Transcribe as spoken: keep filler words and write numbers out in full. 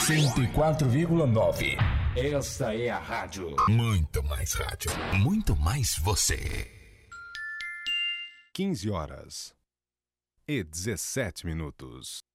cento e quatro vírgula nove. Esta é a rádio. Muito mais rádio. Muito mais você. quinze horas e dezessete minutos.